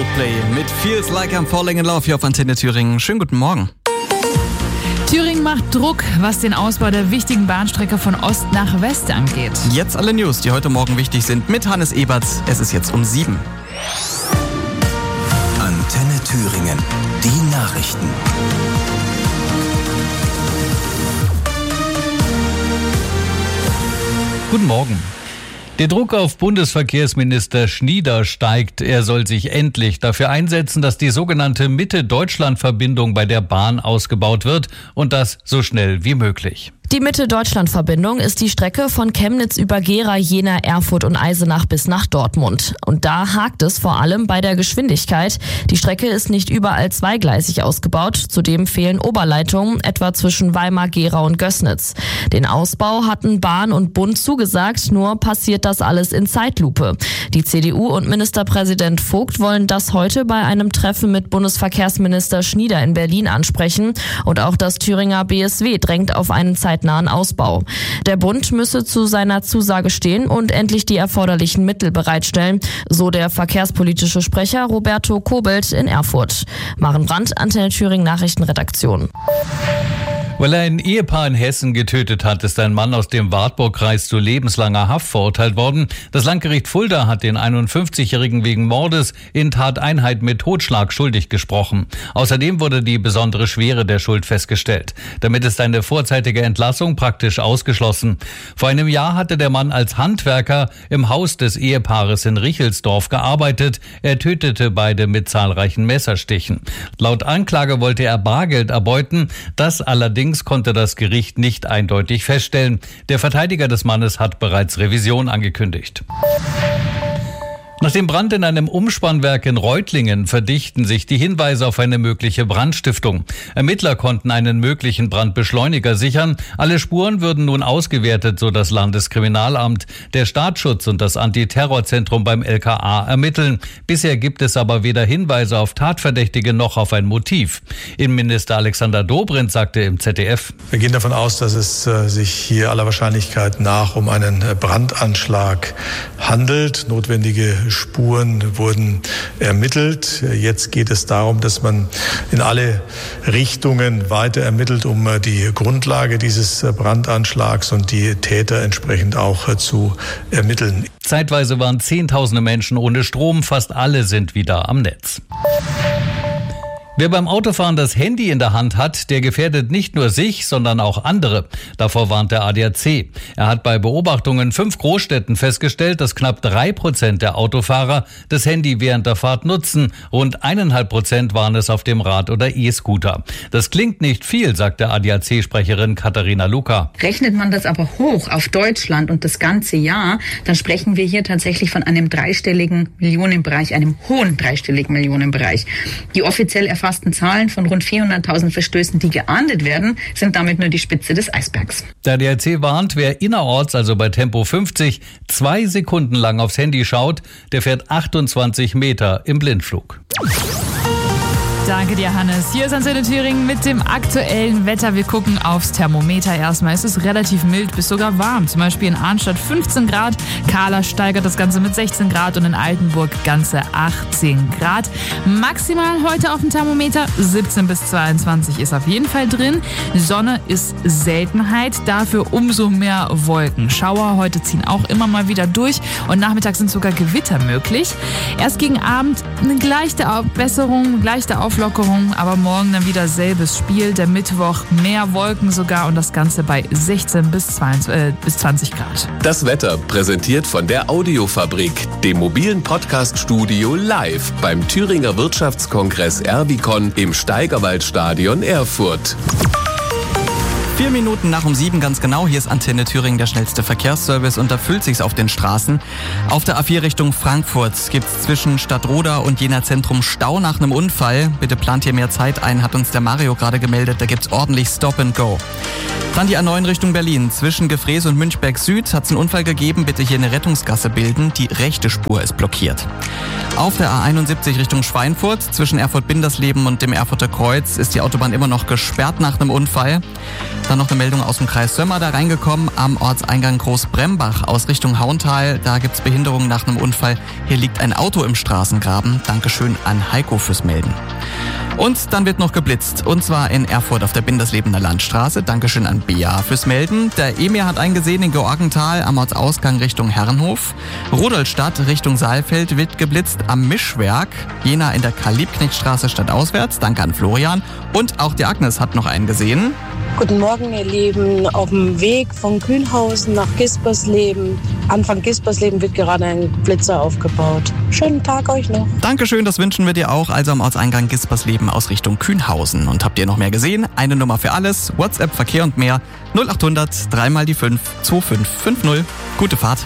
Coldplay mit Feels Like I'm Falling in Love hier auf Antenne Thüringen. Schönen guten Morgen. Thüringen macht Druck, was den Ausbau der wichtigen Bahnstrecke von Ost nach West angeht. Jetzt alle News, die heute Morgen wichtig sind, mit Hannes Eberts. Es ist jetzt um 7. Antenne Thüringen, die Nachrichten. Guten Morgen. Der Druck auf Bundesverkehrsminister Schnieder steigt. Er soll sich endlich dafür einsetzen, dass die sogenannte Mitte-Deutschland-Verbindung bei der Bahn ausgebaut wird und das so schnell wie möglich. Die Mitte-Deutschland-Verbindung ist die Strecke von Chemnitz über Gera, Jena, Erfurt und Eisenach bis nach Dortmund. Und da hakt es vor allem bei der Geschwindigkeit. Die Strecke ist nicht überall zweigleisig ausgebaut. Zudem fehlen Oberleitungen, etwa zwischen Weimar, Gera und Gößnitz. Den Ausbau hatten Bahn und Bund zugesagt, nur passiert das alles in Zeitlupe. Die CDU und Ministerpräsident Vogt wollen das heute bei einem Treffen mit Bundesverkehrsminister Schnieder in Berlin ansprechen. Und auch das Thüringer BSW drängt auf einen zeitnahen Ausbau. Der Bund müsse zu seiner Zusage stehen und endlich die erforderlichen Mittel bereitstellen, so der verkehrspolitische Sprecher Roberto Kobelt in Erfurt. Maren Brandt, Antenne Thüringen Nachrichtenredaktion. Weil er ein Ehepaar in Hessen getötet hat, ist ein Mann aus dem Wartburgkreis zu lebenslanger Haft verurteilt worden. Das Landgericht Fulda hat den 51-Jährigen wegen Mordes in Tateinheit mit Totschlag schuldig gesprochen. Außerdem wurde die besondere Schwere der Schuld festgestellt. Damit ist eine vorzeitige Entlassung praktisch ausgeschlossen. Vor einem Jahr hatte der Mann als Handwerker im Haus des Ehepaares in Richelsdorf gearbeitet. Er tötete beide mit zahlreichen Messerstichen. Laut Anklage wollte er Bargeld erbeuten. Das allerdings konnte das Gericht nicht eindeutig feststellen. Der Verteidiger des Mannes hat bereits Revision angekündigt. Nach dem Brand in einem Umspannwerk in Reutlingen verdichten sich die Hinweise auf eine mögliche Brandstiftung. Ermittler konnten einen möglichen Brandbeschleuniger sichern. Alle Spuren würden nun ausgewertet, so das Landeskriminalamt. Der Staatsschutz und das Antiterrorzentrum beim LKA ermitteln. Bisher gibt es aber weder Hinweise auf Tatverdächtige noch auf ein Motiv. Innenminister Alexander Dobrindt sagte im ZDF: Wir gehen davon aus, dass es sich hier aller Wahrscheinlichkeit nach um einen Brandanschlag handelt. Notwendige Spuren wurden ermittelt. Jetzt geht es darum, dass man in alle Richtungen weiter ermittelt, um die Grundlage dieses Brandanschlags und die Täter entsprechend auch zu ermitteln. Zeitweise waren Zehntausende Menschen ohne Strom. Fast alle sind wieder am Netz. Wer beim Autofahren das Handy in der Hand hat, der gefährdet nicht nur sich, sondern auch andere. Davor warnt der ADAC. Er hat bei Beobachtungen in 5 Großstädten festgestellt, dass knapp 3% der Autofahrer das Handy während der Fahrt nutzen. Rund 1,5% waren es auf dem Rad- oder E-Scooter. Das klingt nicht viel, sagt der ADAC-Sprecherin Katharina Luca. Rechnet man das aber hoch auf Deutschland und das ganze Jahr, dann sprechen wir hier tatsächlich von einem dreistelligen Millionenbereich, einem hohen dreistelligen Millionenbereich. Die offiziell erfassten Zahlen von rund 400.000 Verstößen, die geahndet werden, sind damit nur die Spitze des Eisbergs. Der ADAC warnt, wer innerorts, also bei Tempo 50, 2 Sekunden lang aufs Handy schaut, der fährt 28 Meter im Blindflug. Danke dir, Hannes. Hier ist Antenne Thüringen mit dem aktuellen Wetter. Wir gucken aufs Thermometer erstmal. Es ist relativ mild bis sogar warm. Zum Beispiel in Arnstadt 15 Grad. Kahla steigert das Ganze mit 16 Grad und in Altenburg ganze 18 Grad. Maximal heute auf dem Thermometer 17 bis 22 ist auf jeden Fall drin. Sonne ist Seltenheit, dafür umso mehr Wolken. Schauer heute ziehen auch immer mal wieder durch und nachmittags sind sogar Gewitter möglich. Erst gegen Abend eine leichte Besserung, leichte Auflockerung, aber morgen dann wieder selbes Spiel. Der Mittwoch mehr Wolken sogar und das Ganze bei 16 bis 20 Grad. Das Wetter präsentiert von der Audiofabrik, dem mobilen Podcast-Studio live beim Thüringer Wirtschaftskongress Erwicon im Steigerwaldstadion Erfurt. 4 Minuten nach um 7 ganz genau. Hier ist Antenne Thüringen, der schnellste Verkehrsservice, und da füllt sich's auf den Straßen. Auf der A4 Richtung Frankfurt gibt's zwischen Stadtroda und Jena Zentrum Stau nach einem Unfall. Bitte plant hier mehr Zeit ein, hat uns der Mario gerade gemeldet. Da gibt's ordentlich Stop and Go. Dann die A9 Richtung Berlin. Zwischen Gefrees und Münchberg Süd hat's einen Unfall gegeben. Bitte hier eine Rettungsgasse bilden. Die rechte Spur ist blockiert. Auf der A71 Richtung Schweinfurt zwischen Erfurt-Bindersleben und dem Erfurter Kreuz ist die Autobahn immer noch gesperrt nach einem Unfall. Dann noch eine Meldung aus dem Kreis Sömmer da reingekommen, am Ortseingang Großbrembach aus Richtung Hauental. Da gibt's Behinderungen nach einem Unfall. Hier liegt ein Auto im Straßengraben. Dankeschön an Heiko fürs Melden. Und dann wird noch geblitzt, und zwar in Erfurt auf der Binderslebener Landstraße. Dankeschön an Bea fürs Melden. Der Emir hat einen gesehen in Georgenthal am Ortsausgang Richtung Herrenhof. Rudolstadt Richtung Saalfeld wird geblitzt am Mischwerk. Jena in der Karl-Liebknecht-Straße stadtauswärts. Danke an Florian. Und auch die Agnes hat noch einen gesehen. Guten Morgen, ihr Lieben. Auf dem Weg von Kühnhausen nach Gispersleben. Anfang Gispersleben wird gerade ein Blitzer aufgebaut. Schönen Tag euch noch. Dankeschön, das wünschen wir dir auch. Also am Ortseingang Gispersleben aus Richtung Kühnhausen. Und habt ihr noch mehr gesehen? Eine Nummer für alles. WhatsApp, Verkehr und mehr. 0800 3 mal die 5 2550. Gute Fahrt.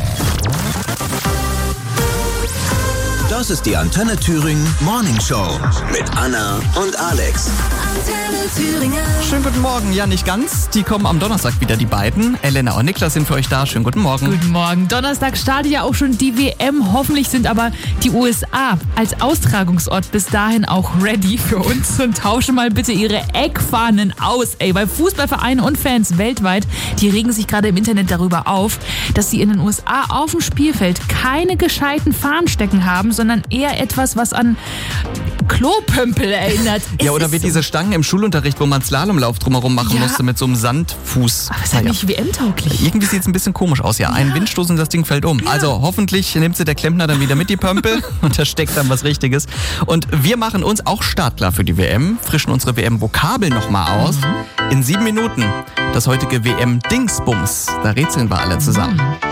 Das ist die Antenne Thüringen Morning Show mit Anna und Alex. Antenne Thüringen. Schönen guten Morgen. Ja, nicht ganz. Die kommen am Donnerstag wieder, die beiden. Elena und Niklas sind für euch da. Schönen guten Morgen. Guten Morgen. Donnerstag startet ja auch schon die WM. Hoffentlich sind aber die USA als Austragungsort bis dahin auch ready für uns und tauschen mal bitte ihre Eckfahnen aus. Weil Fußballvereine und Fans weltweit, die regen sich gerade im Internet darüber auf, dass sie in den USA auf dem Spielfeld keine gescheiten Fahnen stecken haben, sondern eher etwas, was an Klopömpel erinnert. Ja, oder wie diese Stangen im Schulunterricht, wo man Slalomlauf drumherum machen musste mit so einem Sandfuß. Aber ist halt nicht WM-tauglich. Irgendwie sieht es ein bisschen komisch aus, ja. Ein Windstoß und das Ding fällt um. Ja. Also hoffentlich nimmt sie der Klempner dann wieder mit, die Pömpel, und da steckt dann was Richtiges. Und wir machen uns auch startklar für die WM, frischen unsere WM-Vokabeln nochmal aus. In 7 Minuten das heutige WM-Dingsbums. Da rätseln wir alle zusammen.